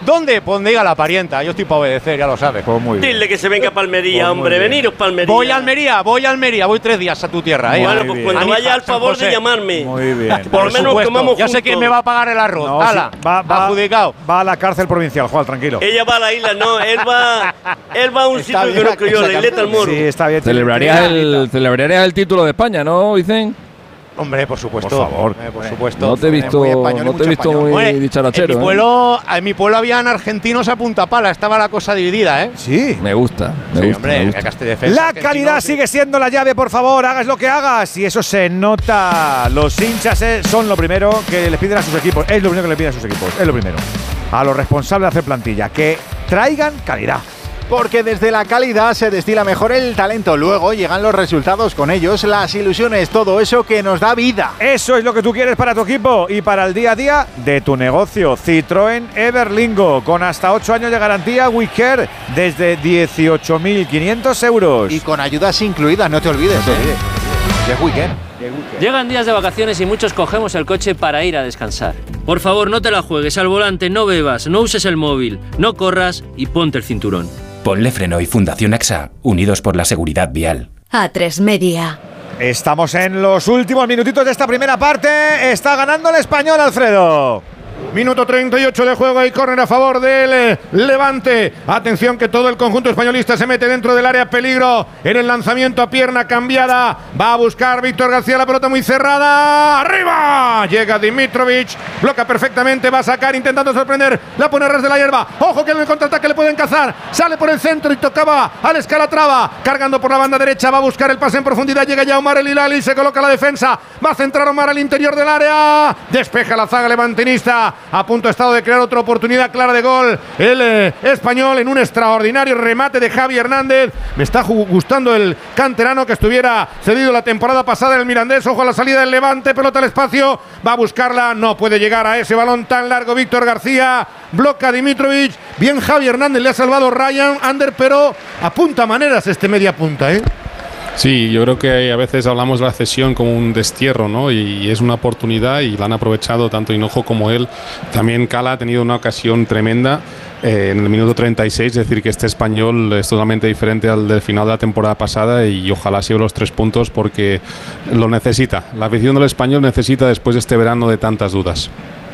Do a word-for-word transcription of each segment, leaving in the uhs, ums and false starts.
¿Dónde? Pues diga la parienta. Yo estoy para obedecer, ya lo sabes. Pues muy bien. Dile que se venga a Palmería, Pues hombre. muy bien. Veniros, Palmería. Voy a Almería, voy a Almería, voy tres días a tu tierra. ¿eh? Bueno, Muy pues bien. cuando Anija, vaya al San favor José. de llamarme. Muy bien. Por lo menos supuesto. comamos Ya sé juntos. quién me va a pagar el arroz. No, Hala, sí, va, va, adjudicado. va a la cárcel provincial, Juan, tranquilo. Ella va a la isla, no. Él va, él va a un Está sitio que bien no que yo, esa la isleta al canción. Moro. Sí, está bien. Celebrarías Tiene- el, celebrarías el título de España, ¿no, Vicen? Hombre, por supuesto. Por favor. Eh, por supuesto. No te he visto, muy español y no te mucho he visto español. muy Hombre, dicharachero. en mi ¿eh? pueblo, en mi pueblo habían argentinos a punta pala, estaba la cosa dividida, ¿eh? Sí. Me gusta, me Sí, gusta, hombre, me gusta. que Castell defensa, La argentino, calidad sí. sigue siendo la llave, por favor, hagas lo que hagas. Y eso se nota. Los hinchas eh, son lo primero que les piden a sus equipos. Es lo primero que le piden a sus equipos. Es lo primero. A los responsables de hacer plantilla. Que traigan calidad. Porque desde la calidad se destila mejor el talento. Luego llegan los resultados con ellos, las ilusiones, todo eso que nos da vida. Eso es lo que tú quieres para tu equipo y para el día a día de tu negocio. Citroën Everlingo, con hasta ocho años de garantía WeCare desde dieciocho mil quinientos euros. Y con ayudas incluidas, no te olvides. No te ¿eh? olvides. Que es weekend. Llegan días de vacaciones y muchos cogemos el coche para ir a descansar. Por favor, no te la juegues al volante, no bebas, no uses el móvil, no corras y ponte el cinturón. Ponle Freno y Fundación AXA, unidos por la seguridad vial. A tres Media. Estamos en los últimos minutitos de esta primera parte. Está ganando el Español, Alfredo. Minuto treinta y ocho de juego y córner a favor del eh, Levante. Atención que todo el conjunto españolista se mete dentro del área, peligro en el lanzamiento a pierna cambiada. Va a buscar Víctor García la pelota muy cerrada. ¡Arriba! Llega Dimitrovic, bloca perfectamente, va a sacar intentando sorprender. La pone a ras de la hierba. Ojo que en el contraataque le pueden cazar. Sale por el centro y tocaba al Escalatrava. Cargando por la banda derecha, va a buscar el pase en profundidad. Llega ya Omar El Hilali, se coloca la defensa. Va a centrar Omar al interior del área. Despeja la zaga levantinista. A punto ha estado de crear otra oportunidad clara de gol el eh, español en un extraordinario remate de Javi Hernández. Me está gustando el canterano que estuviera cedido la temporada pasada en el Mirandés. Ojo a la salida del Levante, pelota al espacio, va a buscarla, no puede llegar a ese balón tan largo Víctor García, bloca a Dimitrovic, bien Javi Hernández, le ha salvado Ryan Ander, pero apunta maneras este media punta, ¿eh? Sí, yo creo que a veces hablamos de la cesión como un destierro, ¿no? Y es una oportunidad y la han aprovechado tanto Hinojo como él. También Cala ha tenido una ocasión tremenda eh, en el minuto treinta y seis, es decir, que este español es totalmente diferente al del final de la temporada pasada y ojalá se lleve los tres puntos porque lo necesita. La afición del español necesita después de este verano de tantas dudas.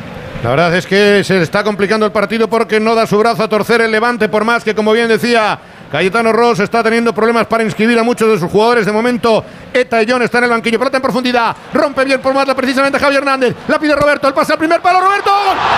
La verdad es que se está complicando el partido porque no da su brazo a torcer el Levante, por más que, como bien decía Cayetano Ross, está teniendo problemas para inscribir a muchos de sus jugadores. De momento, Eta y John está en el banquillo. Pelota en profundidad. Rompe bien por Marla precisamente Javi Hernández. La pide Roberto. El pase al primer palo. Roberto.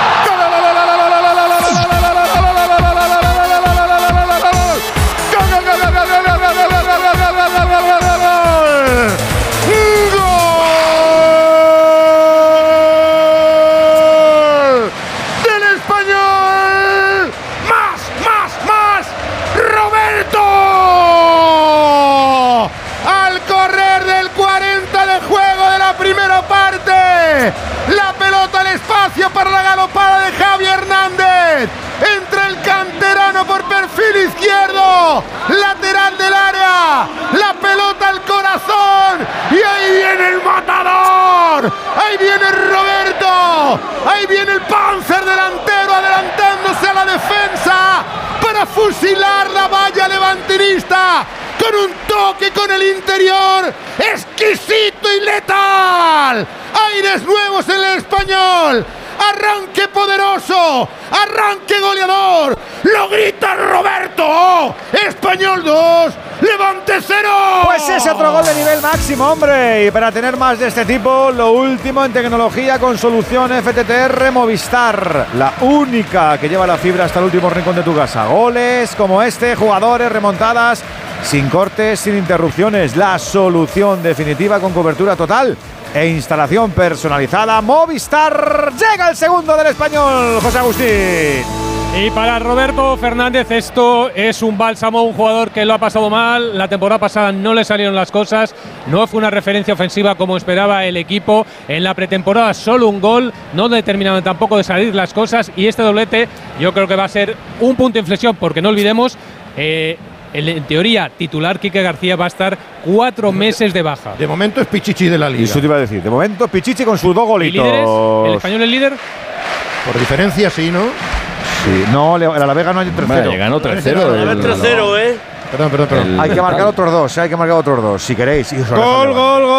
La pelota al espacio para la galopada de Javi Hernández. Entra el canterano por perfil izquierdo. Lateral del área. La pelota al corazón. Y ahí viene el matador. Ahí viene Roberto. Ahí viene el Panzer delantero adelantándose a la defensa para fusilar la valla levantinista. Con un toque con el interior exquisito y letal. Aires nuevos en el español. Arranque poderoso. Arranque goleador. Lo grita Roberto. Español dos. Levante cero. Pues es otro gol de nivel máximo, hombre. Y para tener más de este tipo, lo último en tecnología con solución F T T R Movistar. La única que lleva la fibra hasta el último rincón de tu casa. Goles como este, jugadores, remontadas, sin cortes, sin interrupciones. La solución definitiva con cobertura total e instalación personalizada. Movistar. Llega el segundo del español, José Agustín. Y para Roberto Fernández esto es un bálsamo, un jugador que lo ha pasado mal. La temporada pasada no le salieron las cosas, no fue una referencia ofensiva como esperaba el equipo. En la pretemporada solo un gol, no le terminaban tampoco de salir las cosas y este doblete yo creo que va a ser un punto de inflexión porque no olvidemos, eh, en teoría titular Quique García va a estar cuatro meses de baja. De momento es Pichichi de la Liga. Y eso te iba a decir, de momento Pichichi con sus dos golitos. ¿Y líderes? ¿El español es líder? Por diferencia sí, ¿no? Sí. No, el Alavés ganó tres cero. Vale, ganó tres cero. tres cero, ¿eh? Perdón, perdón, perdón. Hay que marcar otros dos, hay que marcar otros dos, si queréis. Gol, gol, gol.